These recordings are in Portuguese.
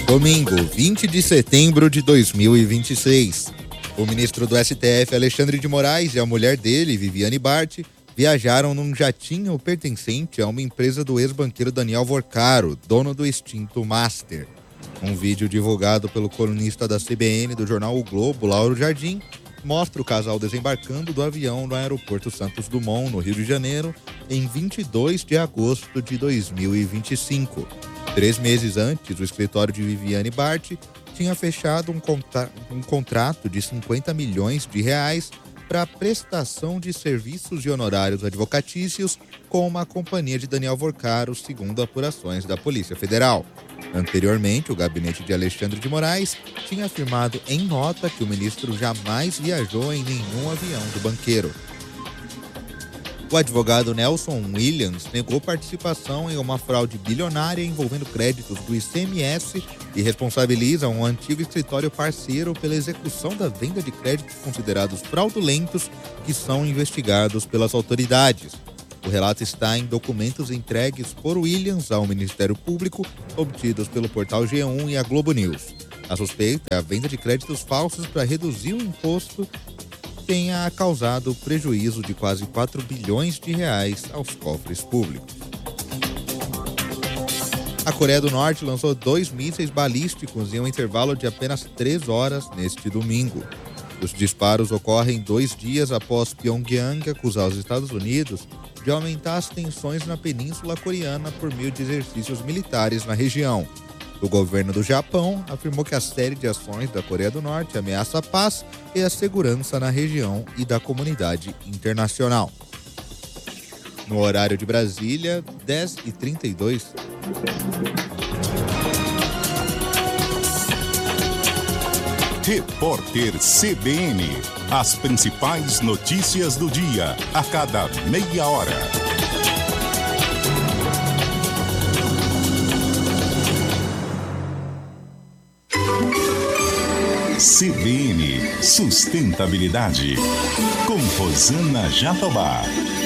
Domingo, 20 de setembro de 2026. O ministro do STF, Alexandre de Moraes, e a mulher dele, Viviane Bart, viajaram num jatinho pertencente a uma empresa do ex-banqueiro Daniel Vorcaro, dono do extinto Master. Um vídeo divulgado pelo colunista da CBN do jornal O Globo, Lauro Jardim, mostra o casal desembarcando do avião no aeroporto Santos Dumont, no Rio de Janeiro, em 22 de agosto de 2025. 3 meses antes, o escritório de Viviane Bart tinha fechado um contrato de 50 milhões de reais para prestação de serviços e honorários advocatícios com uma companhia de Daniel Vorcaro, segundo apurações da Polícia Federal. Anteriormente, o gabinete de Alexandre de Moraes tinha afirmado em nota que o ministro jamais viajou em nenhum avião do banqueiro. O advogado Nelson Williams negou participação em uma fraude bilionária envolvendo créditos do ICMS e responsabiliza um antigo escritório parceiro pela execução da venda de créditos considerados fraudulentos que são investigados pelas autoridades. O relato está em documentos entregues por Williams ao Ministério Público, obtidos pelo portal G1 e a Globo News. A suspeita é a venda de créditos falsos para reduzir o imposto tenha causado prejuízo de quase 4 bilhões de reais aos cofres públicos. A Coreia do Norte lançou 2 mísseis balísticos em um intervalo de apenas 3 horas neste domingo. Os disparos ocorrem 2 dias após Pyongyang acusar os Estados Unidos de aumentar as tensões na Península Coreana por meio de exercícios militares na região. O governo do Japão afirmou que a série de ações da Coreia do Norte ameaça a paz e a segurança na região e da comunidade internacional. No horário de Brasília, 10h32. Repórter CBN. As principais notícias do dia, a cada meia hora. CBN Sustentabilidade, com Rosana Jatobá.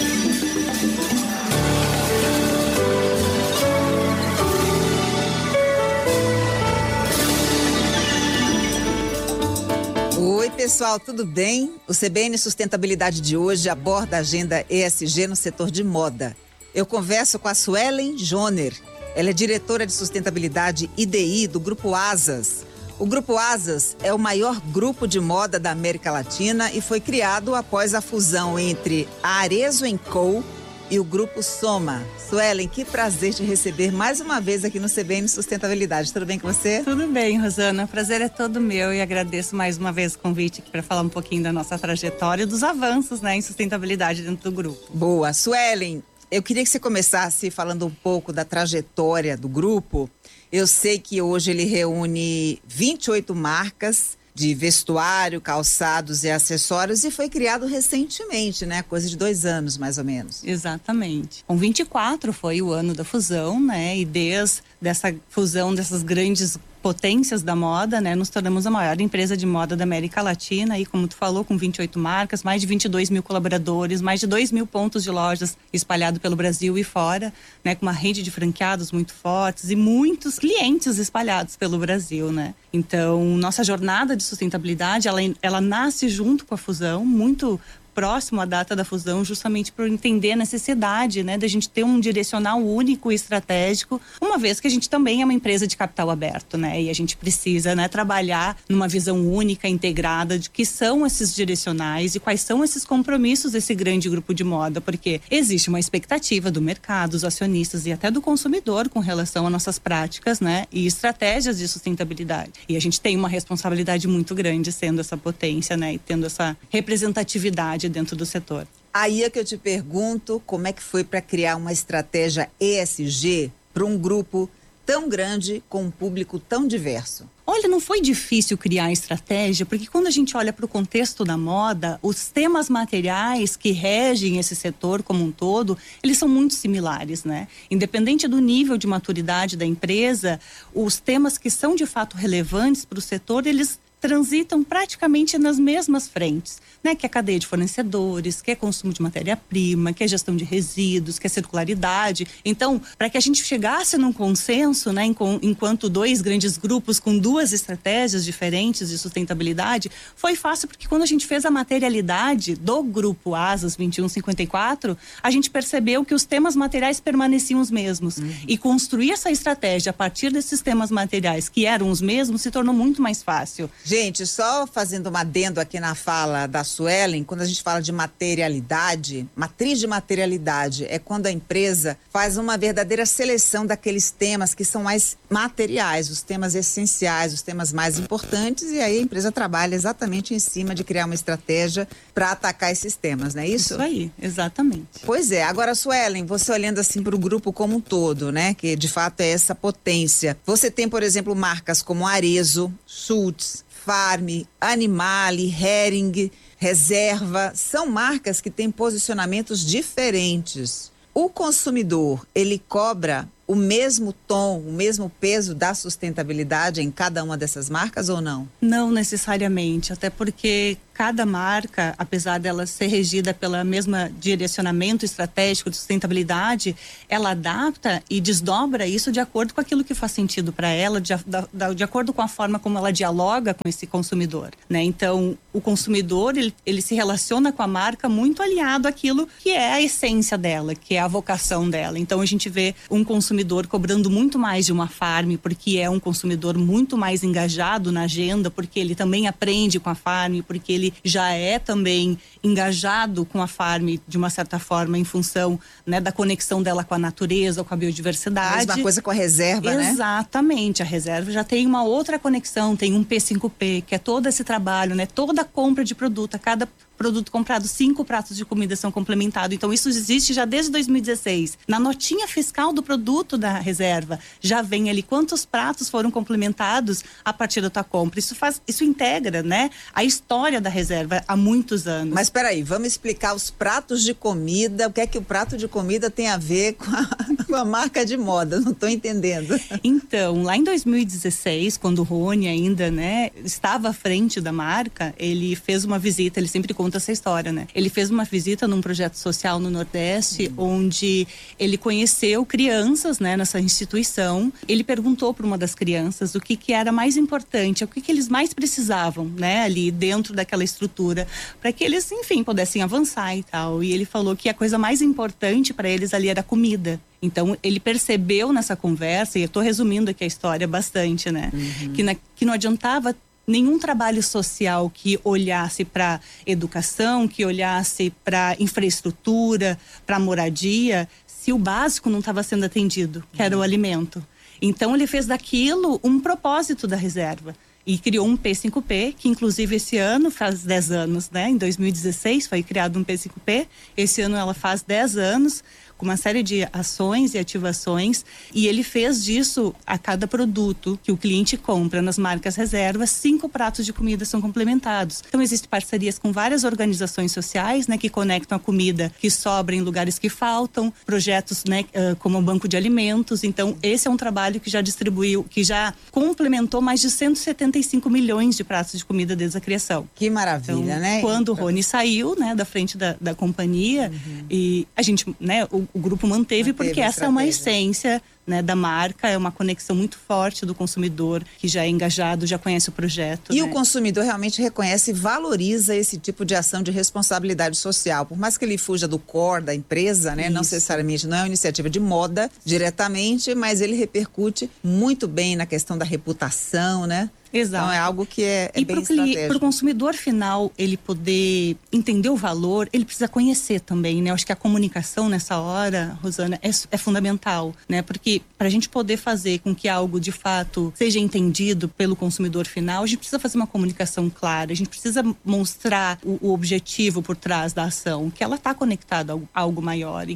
Oi, pessoal, tudo bem? O CBN Sustentabilidade de hoje aborda a agenda ESG no setor de moda. Eu converso com a Suelen Joner. Ela é diretora de sustentabilidade IDI do Grupo Asas. O Grupo Asas é o maior grupo de moda da América Latina e foi criado após a fusão entre a Arezzo & Co e o Grupo Soma. Suelen, que prazer te receber mais uma vez aqui no CBN Sustentabilidade. Tudo bem com você? Tudo bem, Rosana. O prazer é todo meu e agradeço mais uma vez o convite aqui para falar um pouquinho da nossa trajetória e dos avanços, em sustentabilidade dentro do grupo. Boa. Suelen, eu queria que você começasse falando um pouco da trajetória do grupo. Eu sei que hoje ele reúne 28 marcas de vestuário, calçados e acessórios e foi criado recentemente, coisa de 2 anos, mais ou menos. Exatamente. Com 24 foi o ano da fusão, e desde essa fusão dessas grandes potências da moda, nos tornamos a maior empresa de moda da América Latina e, como tu falou, com 28 marcas, mais de 22 mil colaboradores, mais de 2 mil pontos de lojas espalhados pelo Brasil e fora, com uma rede de franqueados muito fortes e muitos clientes espalhados pelo Brasil, Então, nossa jornada de sustentabilidade, ela nasce junto com a fusão, muito próximo à data da fusão, justamente por entender a necessidade, da gente ter um direcional único e estratégico, uma vez que a gente também é uma empresa de capital aberto, e a gente precisa, trabalhar numa visão única, integrada, de que são esses direcionais e quais são esses compromissos desse grande grupo de moda, porque existe uma expectativa do mercado, dos acionistas e até do consumidor com relação a nossas práticas, e estratégias de sustentabilidade. E a gente tem uma responsabilidade muito grande sendo essa potência, e tendo essa representatividade dentro do setor. Aí é que eu te pergunto como é que foi para criar uma estratégia ESG para um grupo tão grande com um público tão diverso. Olha, não foi difícil criar a estratégia, porque quando a gente olha para o contexto da moda, os temas materiais que regem esse setor como um todo, eles são muito similares, Independente do nível de maturidade da empresa, os temas que são de fato relevantes para o setor, eles transitam praticamente nas mesmas frentes, né? Que é a cadeia de fornecedores, que é consumo de matéria-prima, que é gestão de resíduos, que é circularidade. Então, para que a gente chegasse num consenso, né? Enquanto dois grandes grupos com duas estratégias diferentes de sustentabilidade, foi fácil porque quando a gente fez a materialidade do grupo ASAS 2154, a gente percebeu que os temas materiais permaneciam os mesmos. E construir essa estratégia a partir desses temas materiais que eram os mesmos se tornou muito mais fácil. Gente, só fazendo um adendo aqui na fala da Suelen, quando a gente fala de materialidade, matriz de materialidade é quando a empresa faz uma verdadeira seleção daqueles temas que são mais materiais, os temas essenciais, os temas mais importantes, e aí a empresa trabalha exatamente em cima de criar uma estratégia para atacar esses temas, não é isso? Isso aí, exatamente. Pois é. Agora, Suelen, você olhando assim para o grupo como um todo, né, que de fato é essa potência, você tem, por exemplo, marcas como Arezzo, Schultz, Farm, Animale, Hering, Reserva, são marcas que têm posicionamentos diferentes. O consumidor, ele cobra o mesmo tom, o mesmo peso da sustentabilidade em cada uma dessas marcas ou não? Não necessariamente, até porque cada marca, apesar dela ser regida pela mesma direcionamento estratégico de sustentabilidade, ela adapta e desdobra isso de acordo com aquilo que faz sentido para ela, de acordo com a forma como ela dialoga com esse consumidor, né? Então, o consumidor, ele se relaciona com a marca muito alinhado àquilo que é a essência dela, que é a vocação dela. Então, a gente vê um consumidor cobrando muito mais de uma Farm, porque é um consumidor muito mais engajado na agenda, porque ele também aprende com a Farm, porque ele já é também engajado com a Farm de uma certa forma em função, né, da conexão dela com a natureza, com a biodiversidade. A mesma coisa com a Reserva, né? Exatamente, a Reserva já tem uma outra conexão, tem um P5P, que é todo esse trabalho, né, toda a compra de produto, a cada produto comprado, 5 pratos de comida são complementados. Então, isso existe já desde 2016. Na notinha fiscal do produto da Reserva, já vem ali quantos pratos foram complementados a partir da tua compra. Isso integra, né, a história da Reserva há muitos anos. Mas espera aí, vamos explicar os pratos de comida, o que é que o prato de comida tem a ver com a marca de moda? Não estou entendendo. Então, lá em 2016, quando o Rony ainda, né, estava à frente da marca, ele fez uma visita, ele sempre conta essa história, né? Ele fez uma visita num projeto social no Nordeste, onde ele conheceu crianças, né, nessa instituição. Ele perguntou para uma das crianças o que era mais importante, o que eles mais precisavam, né, ali dentro daquela estrutura, para que eles, enfim, pudessem avançar e tal. E ele falou que a coisa mais importante para eles ali era a comida. Então, ele percebeu nessa conversa, e eu estou resumindo aqui a história bastante, né? Que não adiantava nenhum trabalho social que olhasse para educação, que olhasse para infraestrutura, para moradia, se o básico não estava sendo atendido, que era o alimento. Então, ele fez daquilo um propósito da Reserva. E criou um P5P, que inclusive esse ano faz 10 anos, né? Em 2016 foi criado um P5P, esse ano ela faz 10 anos, com uma série de ações e ativações, e ele fez disso a cada produto que o cliente compra nas marcas Reserva, 5 pratos de comida são complementados. Então existem parcerias com várias organizações sociais, né, que conectam a comida que sobra em lugares que faltam, projetos, né, como o Banco de Alimentos. Então esse é um trabalho que já distribuiu, que já complementou mais de 175 milhões de pratos de comida desde a criação. Que maravilha, então, né? Quando o Rony saiu, né, da frente da companhia, e a gente, né, o grupo manteve porque essa é uma essência, né, da marca, é uma conexão muito forte do consumidor que já é engajado, já conhece o projeto. E né? O consumidor realmente reconhece e valoriza esse tipo de ação de responsabilidade social, por mais que ele fuja do core da empresa, né? Não necessariamente, não é uma iniciativa de moda diretamente, mas ele repercute muito bem na questão da reputação, né? Exato. Então é algo que é bem estratégico. E para o consumidor final, ele poder entender o valor, ele precisa conhecer também, né? Eu acho que a comunicação nessa hora, Rosana, é fundamental, né? Porque para a gente poder fazer com que algo de fato seja entendido pelo consumidor final, a gente precisa fazer uma comunicação clara, a gente precisa mostrar o objetivo por trás da ação, que ela está conectada a algo maior e que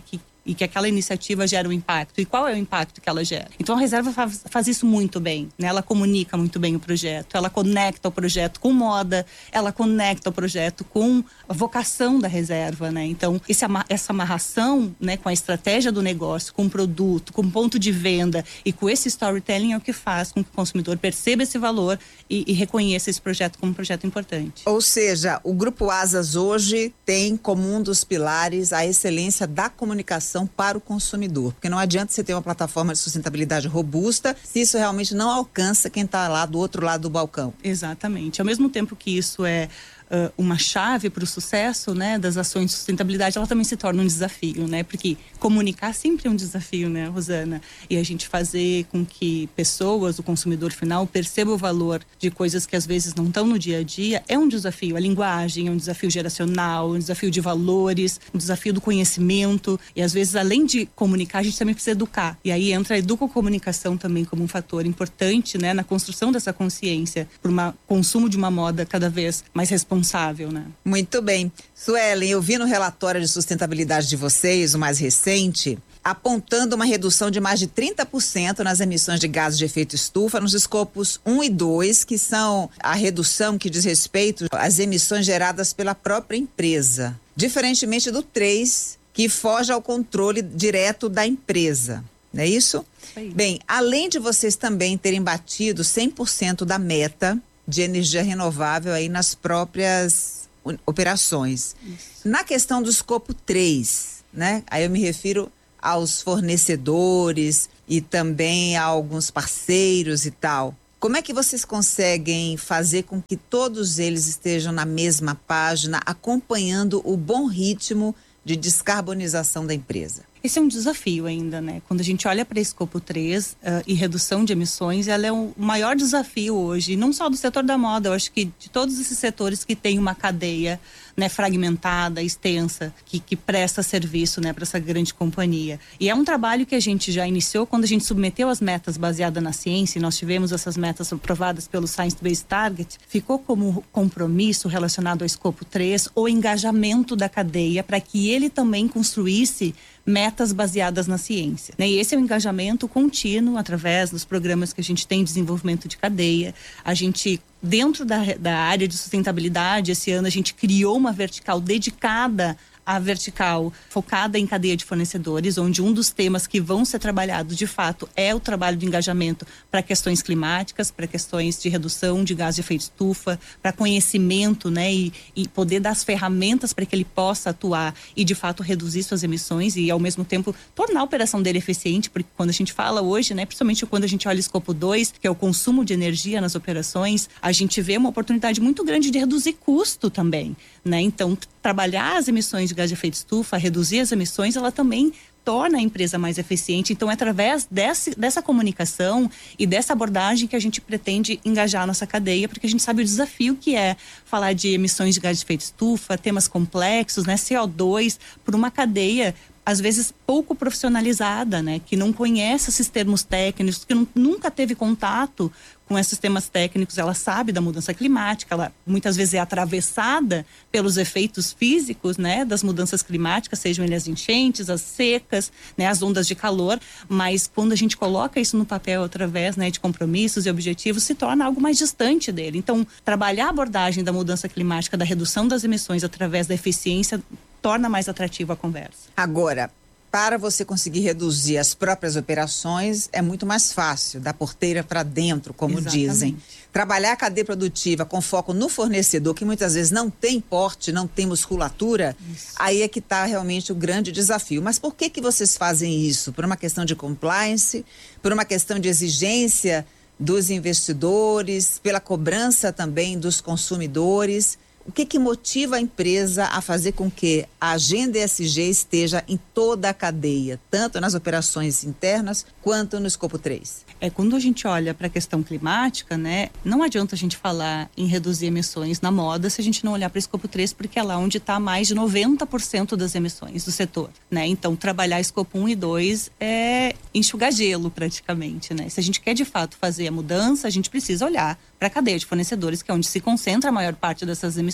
e que aquela iniciativa gera um impacto. E qual é o impacto que ela gera? Então a reserva faz isso muito bem, né? Ela comunica muito bem o projeto, ela conecta o projeto com moda, ela conecta o projeto com a vocação da reserva, né? Então essa amarração, né, com a estratégia do negócio, com o produto, com o ponto de venda e com esse storytelling é o que faz com que o consumidor perceba esse valor e reconheça esse projeto como um projeto importante. Ou seja, o Grupo Asas hoje tem como um dos pilares a excelência da comunicação para o consumidor. Porque não adianta você ter uma plataforma de sustentabilidade robusta se isso realmente não alcança quem está lá do outro lado do balcão. Exatamente. Ao mesmo tempo que isso é uma chave para o sucesso, né, das ações de sustentabilidade, ela também se torna um desafio, né? Porque comunicar sempre é um desafio, né, Rosana? E a gente fazer com que pessoas, o consumidor final, perceba o valor de coisas que às vezes não estão no dia a dia é um desafio. A linguagem é um desafio geracional, um desafio de valores, um desafio do conhecimento. E às vezes, além de comunicar, a gente também precisa educar. E aí entra a educocomunicação também como um fator importante, né, na construção dessa consciência por um consumo de uma moda cada vez mais responsável, né? Muito bem. Suelen, eu vi no relatório de sustentabilidade de vocês, o mais recente, apontando uma redução de mais de 30% nas emissões de gases de efeito estufa nos escopos 1 e 2, que são a redução que diz respeito às emissões geradas pela própria empresa. Diferentemente do 3, que foge ao controle direto da empresa. Não é isso? Sim. Bem, além de vocês também terem batido 100% da meta de energia renovável aí nas próprias operações. Isso. Na questão do escopo 3, né? Aí eu me refiro aos fornecedores e também a alguns parceiros e tal. Como é que vocês conseguem fazer com que todos eles estejam na mesma página, acompanhando o bom ritmo de descarbonização da empresa? Esse é um desafio ainda, né? Quando a gente olha para escopo 3 e redução de emissões, ela é o maior desafio hoje, não só do setor da moda, eu acho que de todos esses setores que tem uma cadeia, né, fragmentada, extensa, que presta serviço, né, para essa grande companhia. E é um trabalho que a gente já iniciou quando a gente submeteu as metas baseadas na ciência, e nós tivemos essas metas aprovadas pelo Science Based Target, ficou como compromisso relacionado ao escopo 3 o engajamento da cadeia para que ele também construísse metas baseadas na ciência, né? E esse é o engajamento contínuo através dos programas que a gente tem de desenvolvimento de cadeia. A gente, dentro da área de sustentabilidade, esse ano a gente criou uma vertical dedicada à vertical focada em cadeia de fornecedores, onde um dos temas que vão ser trabalhados de fato é o trabalho de engajamento para questões climáticas, para questões de redução de gás de efeito estufa, para conhecimento, né, e poder dar as ferramentas para que ele possa atuar e de fato reduzir suas emissões e ao mesmo tempo tornar a operação dele eficiente, porque quando a gente fala hoje, né, principalmente quando a gente olha o escopo 2, que é o consumo de energia nas operações, a gente vê uma oportunidade muito grande de reduzir custo também, né? Então, trabalhar as emissões de gás de efeito estufa, reduzir as emissões, ela também torna a empresa mais eficiente. Então, é através dessa comunicação e dessa abordagem que a gente pretende engajar a nossa cadeia, porque a gente sabe o desafio que é falar de emissões de gás de efeito estufa, temas complexos, né, CO2, por uma cadeia às vezes pouco profissionalizada, né, que não conhece esses termos técnicos, que nunca teve contato com esses temas técnicos. Ela sabe da mudança climática, ela muitas vezes é atravessada pelos efeitos físicos, né, das mudanças climáticas, sejam elas as enchentes, as secas, né, as ondas de calor, mas quando a gente coloca isso no papel através, né, de compromissos e objetivos, se torna algo mais distante dele. Então, trabalhar a abordagem da mudança climática, da redução das emissões através da eficiência, torna mais atrativa a conversa. Agora, para você conseguir reduzir as próprias operações, é muito mais fácil, da porteira para dentro, como Exatamente. dizem. Trabalhar a cadeia produtiva com foco no fornecedor, que muitas vezes não tem porte, não tem musculatura, Isso. aí é que está realmente o grande desafio. Mas por que vocês fazem isso? Por uma questão de compliance, por uma questão de exigência dos investidores, pela cobrança também dos consumidores? O que motiva a empresa a fazer com que a agenda ESG esteja em toda a cadeia, tanto nas operações internas quanto no escopo 3? Quando a gente olha para a questão climática, né, não adianta a gente falar em reduzir emissões na moda se a gente não olhar para o escopo 3, porque é lá onde está mais de 90% das emissões do setor, né? Então, trabalhar escopo 1 e 2 é enxugar gelo praticamente, né? Se a gente quer de fato fazer a mudança, a gente precisa olhar para a cadeia de fornecedores, que é onde se concentra a maior parte dessas emissões.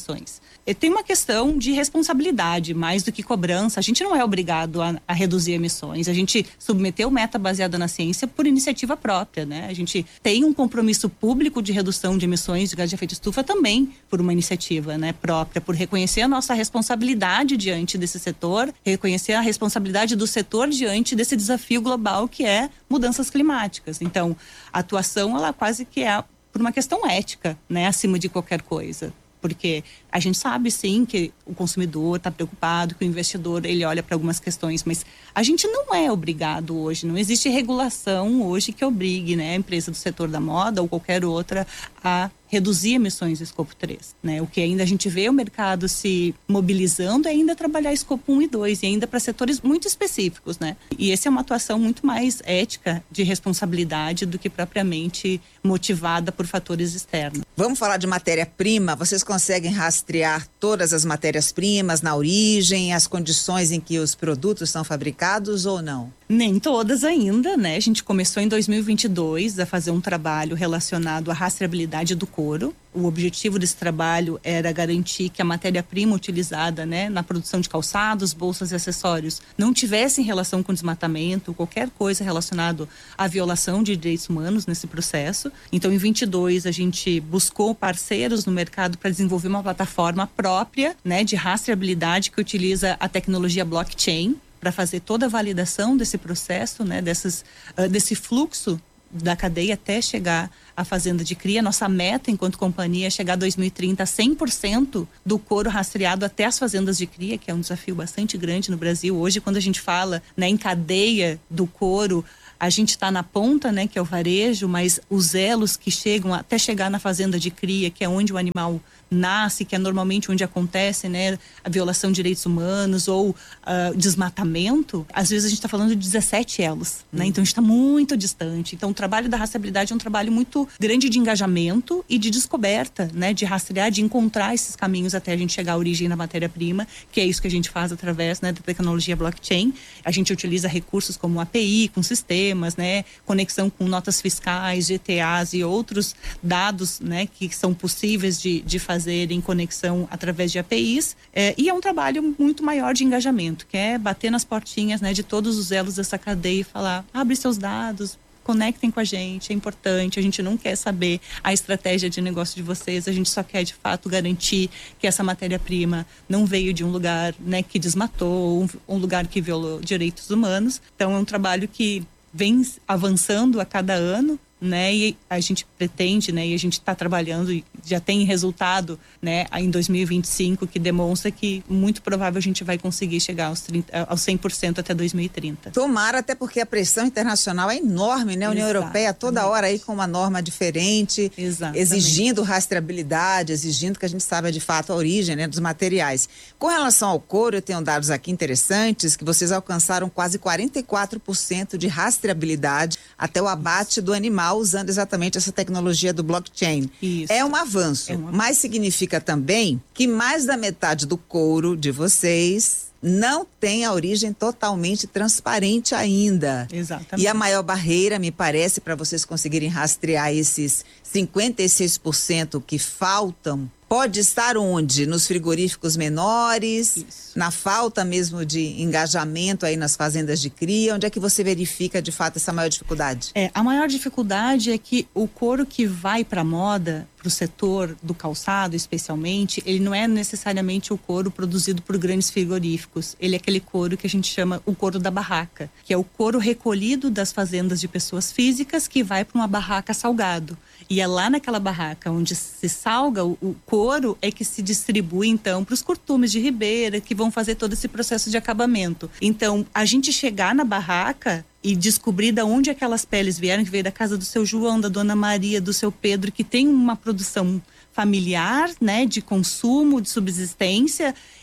emissões. E tem uma questão de responsabilidade, mais do que cobrança. A gente não é obrigado a reduzir emissões. A gente submeteu meta baseada na ciência por iniciativa própria, né? A gente tem um compromisso público de redução de emissões de gás de efeito estufa também por uma iniciativa, né, própria, por reconhecer a nossa responsabilidade diante desse setor, reconhecer a responsabilidade do setor diante desse desafio global que é mudanças climáticas. Então, a atuação, ela quase que é por uma questão ética, né, acima de qualquer coisa. Porque a gente sabe, sim, que o consumidor está preocupado, que o investidor, ele olha para algumas questões, mas a gente não é obrigado hoje, não existe regulação hoje que obrigue, né, a empresa do setor da moda ou qualquer outra a reduzir emissões de escopo 3, né? O que ainda a gente vê o mercado se mobilizando é ainda trabalhar escopo 1 e 2, e ainda para setores muito específicos, né? E essa é uma atuação muito mais ética, de responsabilidade, do que propriamente motivada por fatores externos. Vamos falar de matéria-prima. Vocês conseguem rastrear todas as matérias-primas na origem, as condições em que os produtos são fabricados ou não? Nem todas ainda, né? A gente começou em 2022 a fazer um trabalho relacionado à rastreabilidade do couro. O objetivo desse trabalho era garantir que a matéria-prima utilizada, né, na produção de calçados, bolsas e acessórios não tivessem relação com desmatamento, qualquer coisa relacionada à violação de direitos humanos nesse processo. Então, em 22 a gente buscou parceiros no mercado para desenvolver uma plataforma própria, né, de rastreabilidade que utiliza a tecnologia blockchain para fazer toda a validação desse processo, né, desse fluxo da cadeia até chegar à fazenda de cria. Nossa meta enquanto companhia é chegar a 2030 a 100% do couro rastreado até as fazendas de cria, que é um desafio bastante grande no Brasil. Hoje, quando a gente fala, né, em cadeia do couro, a gente está na ponta, né, que é o varejo, mas os elos que chegam até chegar na fazenda de cria, que é onde o animal nasce, que é normalmente onde acontece, né, a violação de direitos humanos ou desmatamento, às vezes a gente está falando de 17 elos, né? Então a gente está muito distante. Então o trabalho da rastreabilidade é um trabalho muito grande de engajamento e de descoberta, né, de rastrear, de encontrar esses caminhos até a gente chegar à origem da matéria-prima, que é isso que a gente faz através, né, da tecnologia blockchain. A gente utiliza recursos como API, com sistemas, né, conexão com notas fiscais, GTAs e outros dados, né, que são possíveis de fazer em conexão através de APIs, e é um trabalho muito maior de engajamento, que é bater nas portinhas, né, de todos os elos dessa cadeia e falar: abre seus dados, conectem com a gente, é importante, a gente não quer saber a estratégia de negócio de vocês, a gente só quer de fato garantir que essa matéria-prima não veio de um lugar, né, que desmatou, um lugar que violou direitos humanos. Então é um trabalho que vem avançando a cada ano, né, e a gente pretende, né, e a gente está trabalhando e já tem resultado, né, em 2025 que demonstra que muito provável a gente vai conseguir chegar aos 100% até 2030. Tomara, até porque a pressão internacional é enorme, né? A União Europeia toda hora aí com uma norma diferente, exigindo rastreabilidade, exigindo que a gente saiba de fato a origem, né, dos materiais. Com relação ao couro, eu tenho dados aqui interessantes que vocês alcançaram quase 44% de rastreabilidade até o abate do animal, usando exatamente essa tecnologia do blockchain. Isso. É um avanço, mas significa também que mais da metade do couro de vocês não tem a origem totalmente transparente ainda. Exatamente. E a maior barreira, me parece, para vocês conseguirem rastrear esses 56% que faltam, pode estar onde? Nos frigoríficos menores? Isso. Na falta mesmo de engajamento aí nas fazendas de cria? Onde é que você verifica de fato essa maior dificuldade? A maior dificuldade é que o couro que vai para a moda, para o setor do calçado especialmente, ele não é necessariamente o couro produzido por grandes frigoríficos. Ele é aquele couro que a gente chama o couro da barraca, que é o couro recolhido das fazendas de pessoas físicas que vai para uma barraca salgado. E é lá naquela barraca onde se salga o couro é que se distribui então para os curtumes de ribeira que vão fazer todo esse processo de acabamento. Então, a gente chegar na barraca e descobrir de onde aquelas peles vieram, que veio da casa do seu João, da dona Maria, do seu Pedro, que tem uma produção familiar, né, de consumo, de subsistência,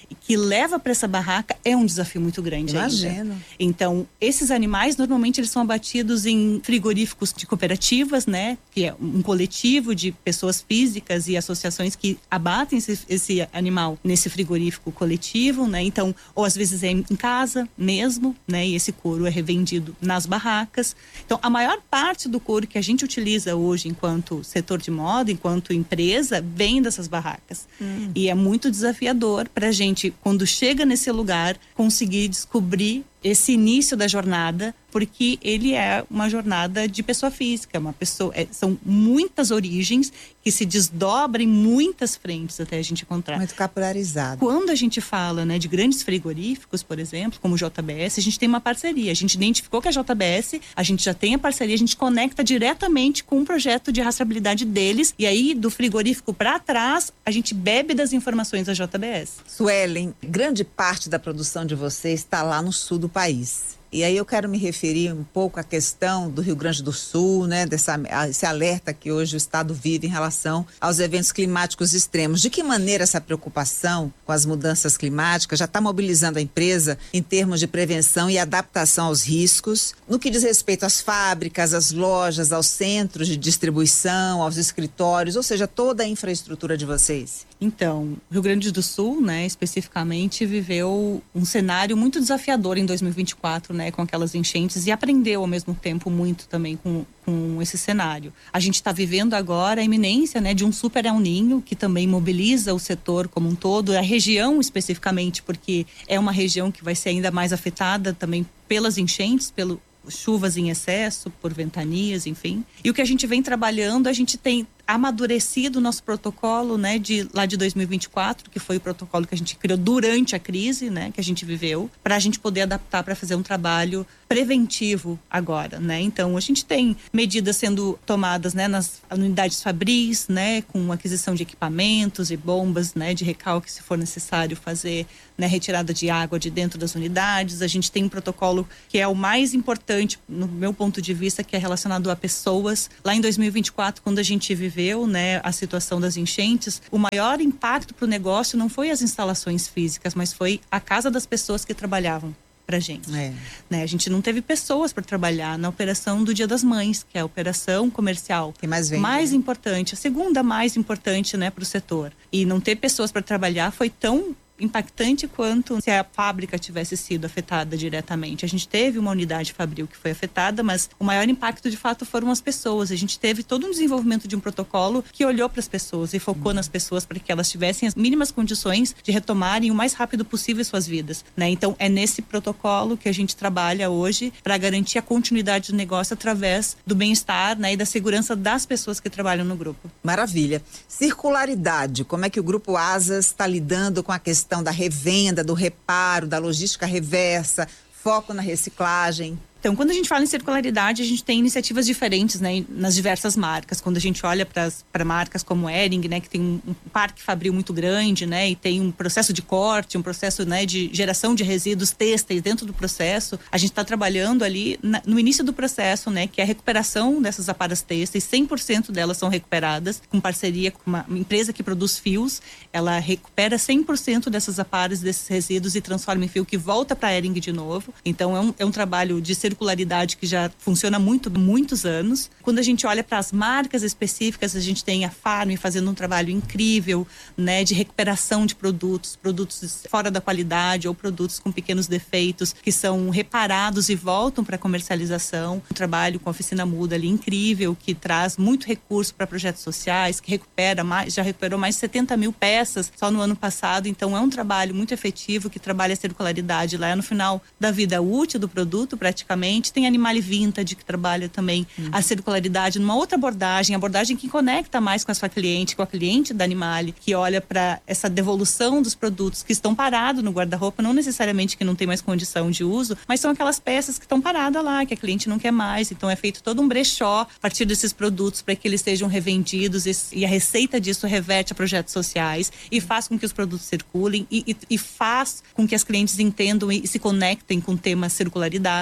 que leva para essa barraca é um desafio muito grande. Imagino. Ainda. Então, esses animais, normalmente, eles são abatidos em frigoríficos de cooperativas, né? Que é um coletivo de pessoas físicas e associações que abatem esse animal nesse frigorífico coletivo, né? Então, ou às vezes é em casa mesmo, né? E esse couro é revendido nas barracas. Então, a maior parte do couro que a gente utiliza hoje enquanto setor de moda, enquanto empresa, vem dessas barracas. E é muito desafiador para a gente, quando chega nesse lugar, conseguir descobrir esse início da jornada, porque ele é uma jornada de pessoa física, são muitas origens que se desdobram em muitas frentes até a gente encontrar. Muito capilarizado. Quando a gente fala, né, de grandes frigoríficos, por exemplo, como o JBS, a gente tem uma parceria. A gente identificou que a JBS, a gente já tem a parceria, a gente conecta diretamente com um projeto de rastreabilidade deles, e aí do frigorífico para trás, a gente bebe das informações da JBS. Suelen, grande parte da produção de vocês está lá no sul do país. E aí eu quero me referir um pouco à questão do Rio Grande do Sul, né, esse alerta que hoje o estado vive em relação aos eventos climáticos extremos. De que maneira essa preocupação com as mudanças climáticas já está mobilizando a empresa em termos de prevenção e adaptação aos riscos, no que diz respeito às fábricas, às lojas, aos centros de distribuição, aos escritórios, ou seja, toda a infraestrutura de vocês? Então, o Rio Grande do Sul, né, especificamente, viveu um cenário muito desafiador em 2024, né, com aquelas enchentes, e aprendeu ao mesmo tempo muito também com esse cenário. A gente está vivendo agora a iminência, né, de um super El Niño, que também mobiliza o setor como um todo, a região especificamente, porque é uma região que vai ser ainda mais afetada também pelas enchentes, chuvas em excesso, por ventanias, enfim. E o que a gente vem trabalhando, a gente tem amadurecido o nosso protocolo, né, lá de 2024, que foi o protocolo que a gente criou durante a crise, né, que a gente viveu, para a gente poder adaptar para fazer um trabalho preventivo agora, né? Então, a gente tem medidas sendo tomadas, né, nas unidades fabris, né, com aquisição de equipamentos e bombas, né, de recalque se for necessário fazer, né, retirada de água de dentro das unidades. A gente tem um protocolo que é o mais importante, no meu ponto de vista, que é relacionado a pessoas. Lá em 2024, quando a gente viveu, né, a situação das enchentes, o maior impacto para o negócio não foi as instalações físicas, mas foi a casa das pessoas que trabalhavam pra gente. Né? A gente não teve pessoas para trabalhar na operação do Dia das Mães, que é a operação comercial que mais vende, mais importante, a segunda mais importante, né, para o setor. E não ter pessoas para trabalhar foi tão impactante quanto se a fábrica tivesse sido afetada diretamente. A gente teve uma unidade fabril que foi afetada, mas o maior impacto de fato foram as pessoas. A gente teve todo um desenvolvimento de um protocolo que olhou para as pessoas e focou nas pessoas para que elas tivessem as mínimas condições de retomarem o mais rápido possível suas vidas, né? Então é nesse protocolo que a gente trabalha hoje para garantir a continuidade do negócio através do bem-estar, né, e da segurança das pessoas que trabalham no grupo. Maravilha. Circularidade, como é que o Grupo Asas está lidando com a questão da revenda, do reparo, da logística reversa, foco na reciclagem? Então, quando a gente fala em circularidade, a gente tem iniciativas diferentes, né, nas diversas marcas. Quando a gente olha para marcas como Hering, né, que tem um parque fabril muito grande, né, e tem um processo de corte, um processo, né, de geração de resíduos têxteis dentro do processo, a gente está trabalhando ali no início do processo, né, que é a recuperação dessas aparas têxteis. 100% delas são recuperadas com parceria com uma empresa que produz fios. Ela recupera 100% dessas aparas, desses resíduos, e transforma em fio que volta para a Hering de novo. Então, é um trabalho de circularidade que já funciona há muitos anos. Quando a gente olha para as marcas específicas, a gente tem a Farm fazendo um trabalho incrível, né, de recuperação de produtos fora da qualidade ou produtos com pequenos defeitos que são reparados e voltam para comercialização. Um trabalho com a Oficina Muda ali incrível, que traz muito recurso para projetos sociais, que já recuperou mais de 70 mil peças só no ano passado. Então é um trabalho muito efetivo que trabalha a circularidade lá no final da vida útil do produto, praticamente. Tem Animale Vintage, que trabalha também a circularidade numa outra abordagem que conecta mais com a sua cliente, com a cliente da Animale, que olha para essa devolução dos produtos que estão parados no guarda-roupa, não necessariamente que não tem mais condição de uso, mas são aquelas peças que estão paradas lá, que a cliente não quer mais. Então é feito todo um brechó a partir desses produtos para que eles sejam revendidos, e a receita disso reverte a projetos sociais e faz com que os produtos circulem e faz com que as clientes entendam e se conectem com o tema circularidade. Então,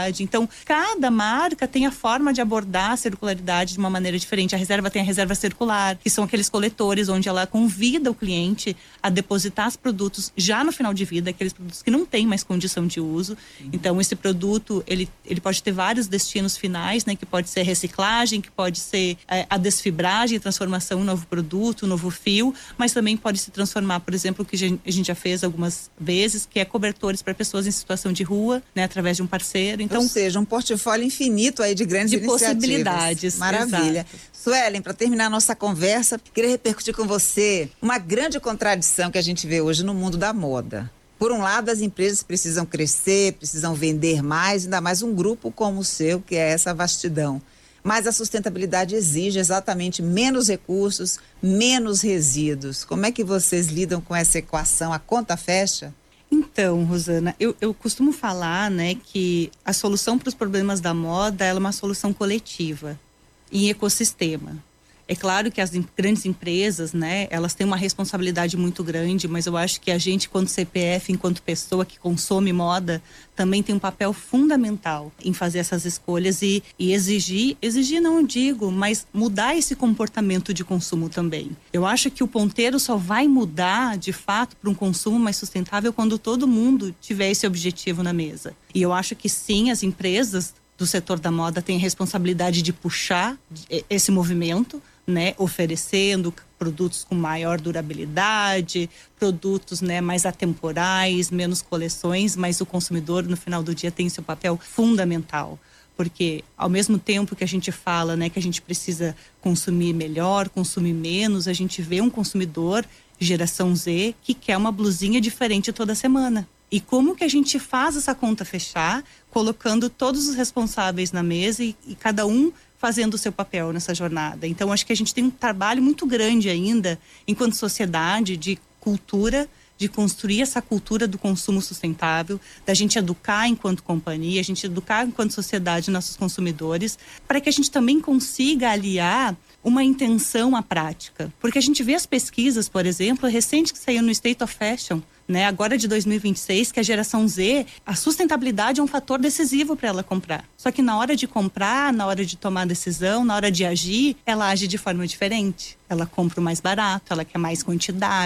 Então, cada marca tem a forma de abordar a circularidade de uma maneira diferente. A reserva tem a reserva circular, que são aqueles coletores onde ela convida o cliente a depositar os produtos já no final de vida, aqueles produtos que não têm mais condição de uso. Então, esse produto, ele pode ter vários destinos finais, né? Que pode ser reciclagem, que pode ser a desfibragem, transformação em novo produto, novo fio, mas também pode se transformar, por exemplo, o que a gente já fez algumas vezes, que é cobertores para pessoas em situação de rua, né? Através de um parceiro. Então, ou seja, um portfólio infinito aí de grandes iniciativas. Possibilidades. Maravilha. Exato. Suelen, para terminar a nossa conversa, queria repercutir com você uma grande contradição que a gente vê hoje no mundo da moda. Por um lado, as empresas precisam crescer, precisam vender mais, ainda mais um grupo como o seu, que é essa vastidão. Mas a sustentabilidade exige exatamente menos recursos, menos resíduos. Como é que vocês lidam com essa equação? A conta fecha? Então, Rosana, eu costumo falar, né, que a solução para os problemas da moda ela é uma solução coletiva, em ecossistema. É claro que as grandes empresas, né, elas têm uma responsabilidade muito grande, mas eu acho que a gente, enquanto CPF, enquanto pessoa que consome moda, também tem um papel fundamental em fazer essas escolhas e exigir não digo, mas mudar esse comportamento de consumo também. Eu acho que o ponteiro só vai mudar, de fato, para um consumo mais sustentável quando todo mundo tiver esse objetivo na mesa. E eu acho que sim, as empresas do setor da moda têm a responsabilidade de puxar esse movimento, né, oferecendo produtos com maior durabilidade, produtos, né, mais atemporais, menos coleções, mas o consumidor no final do dia tem seu papel fundamental, porque ao mesmo tempo que a gente fala, né, que a gente precisa consumir melhor, consumir menos, a gente vê um consumidor geração Z que quer uma blusinha diferente toda semana. E como que a gente faz essa conta fechar, colocando todos os responsáveis na mesa e cada um fazendo o seu papel nessa jornada. Então, acho que a gente tem um trabalho muito grande ainda, enquanto sociedade, de cultura, de construir essa cultura do consumo sustentável, da gente educar enquanto companhia, a gente educar enquanto sociedade nossos consumidores, para que a gente também consiga aliar uma intenção à prática. Porque a gente vê as pesquisas, por exemplo, recente que saiu no State of Fashion, né, agora de 2026, que a geração Z, a sustentabilidade é um fator decisivo para ela comprar. Só que na hora de comprar, na hora de tomar decisão, na hora de agir, ela age de forma diferente. Ela compra o mais barato, ela quer mais quantidade.